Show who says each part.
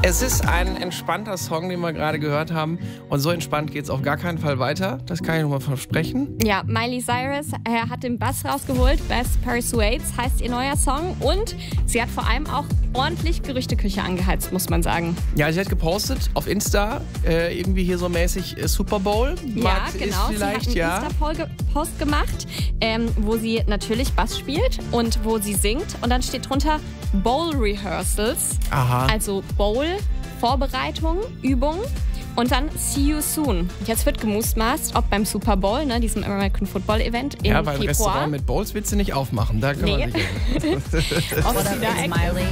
Speaker 1: Es ist ein entspannter Song, den wir gerade gehört haben. Und so entspannt geht es auf gar keinen Fall weiter. Das kann ich nochmal versprechen.
Speaker 2: Ja, Miley Cyrus hat den Bass rausgeholt. Best Persuades heißt ihr neuer Song. Und sie hat vor allem auch ordentlich Gerüchteküche angeheizt, muss man sagen.
Speaker 1: Ja, sie hat gepostet auf Insta, irgendwie hier so mäßig Super Bowl.
Speaker 2: Ja, genau. Sie hat einen Insta-Post gemacht, wo sie natürlich Bass spielt und wo sie singt. Und dann steht drunter Bowl Rehearsals.
Speaker 1: Aha.
Speaker 2: Also Bowl, Vorbereitung, Übung. Und dann See You Soon. Jetzt wird gemutmaßt, ob beim Super Bowl, ne, diesem American Football Event im
Speaker 1: Ja, weil
Speaker 2: Februar.
Speaker 1: Restaurant mit Bowls willst du nicht aufmachen. Da können wir sicher.
Speaker 2: Ob sie da